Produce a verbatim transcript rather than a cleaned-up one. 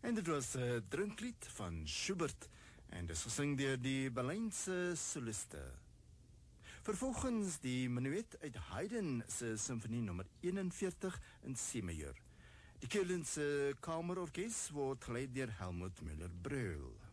En dit was 'n uh, drinklied van Schubert en dis gesing deur die Berlynse soliste. Vervolgens die menuet uit Haydn se simfonie nommer eenenveertig in C majeur. Die Keulense Kamerorkes word gelei deur Helmut Müller-Brühl.